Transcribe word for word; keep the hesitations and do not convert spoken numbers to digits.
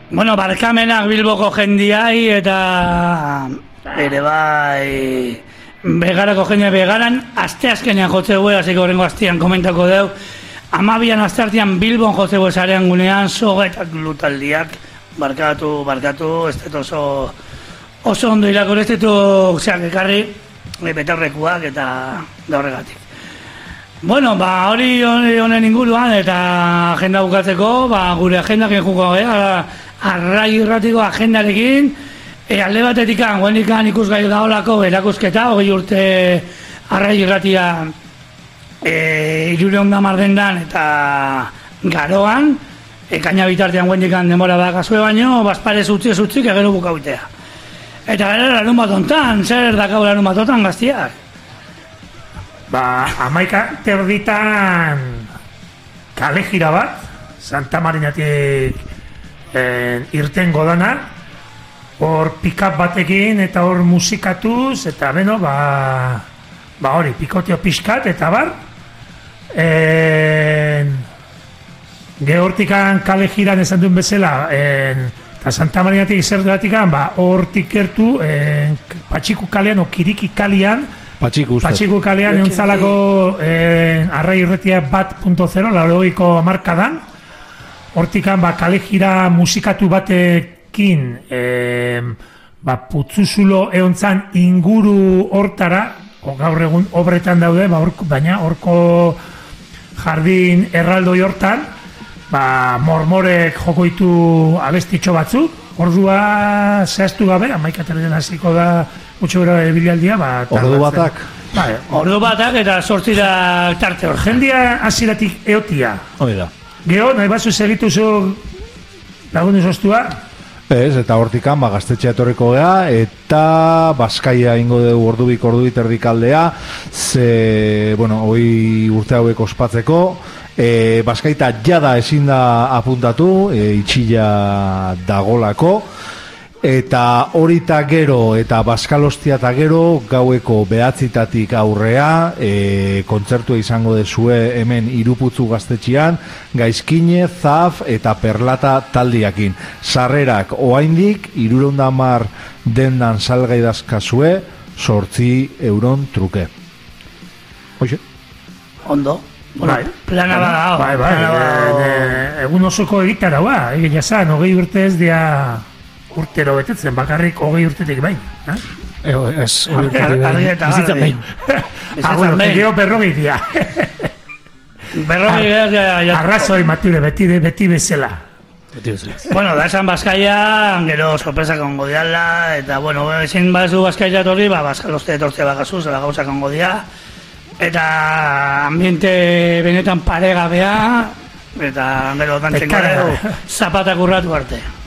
Bueno, barkamenak Bilboko jendiai eta ere bai begarako jendea begaran, aste azkenean jotze gue, hasiko horrengo astean komentako deu, amabian aste artean Bilbon jotze gue zarean gunean, soga eta glutaldiak, barkatu, barkatu, ez dut oso, oso ondo irakor, ez dut zeak ekarri, betarrekuak eta da horregatik. Bueno, ba, hori honen inguruan eta agenda bukatzeko, ba, gure agendak enjuko gara, Arrai Irratiko agendarekin, e, alde batetik guendikan ikusgai daolako erakusketa, hogei urte Arrai Irratia e, Hirurehun eta hamar dendan eta Garoan, ekaina bitartean guendikan demora bakazue baino, bazparez utzi ez utzik egero bukautea. Eta gara larun bat ontan, zer dakau larun bat ontan gaztiak? Ba, amaika terditan kale jira bat, Santa Marinatik eh, irten godana, hor pick-up batekin eta hor musikatuz, eta beno, ba, ba hori, pikotio pixkat, eta bar, en, gehortikan kale jiran esan duen bezala, en, eta Santa Marinatik izerdatikan, ba, hortik gertu, en, Patxiku kalean, o Kiriki kalean, Patxiku, Patxiku kalean eontzalako eh, Arrai Irratia bat punto zero, laurogeiko hamarkadan, hortikan ba, kale jira musikatu batekin eh, ba, putzuzulo eontzan inguru hortara, o, gaur egun obretan daude, ba, orko, baina horko jardin erraldoi hortan, ba, mormorek jokoitu abestitxo batzuk, ordua zehaztu gabe, amaika terden hasiko da gutxo gara ebilialdia, ba... Ordu batak. Ba, Ordu batak eta sortzira tarte hor. Jendia hasieratik eotia. Hori da. Gero, nahi batzu segitu zu lagundu sostua? Ez, eta hortikan, ba, gaztetxea etorriko gea, eta Baskaia ingo dugu ordubik ordubik erdikaldea, ze, bueno, hoi urte hauek ospatzeko, e, Baskaita jada ezin da apuntatu, e, itxilla dagolako, eta horita gero eta Baskalostia eta gero gaueko behatzitatik aurrea e, kontzertua izango dezue hemen Iruputzu gaztetxian, Gaizkine, Zaf eta Perlata taldiakin. Sarrerak oaindik hirurehun eta hamar dendan salgai dazkazue sortzi euron truke. Hoxe? Ondo. Bueno, Bai. plana bada. Bai, bai, e, egun osoko egitara, ba, egin jazan, hogei urte ez dia urtero betetzen, bakarrik hogei urtetik bain. Ego, ez, hogei urtetik bain. Bizitzen bain. Agur, gero berrogei dia. Berrogei dia. Arrazoi, mature, beti, beti bezala. Bueno, da esan Baskaia, gero sorpresak ongo diala, eta, bueno, ezin bazu Baskaia torri, ba, Baskaloste etortzea bagazu, zela gauzak ongo dia, eta ambiente benetan paregabea, eta gero dantzen gara, zapatak urratu arte.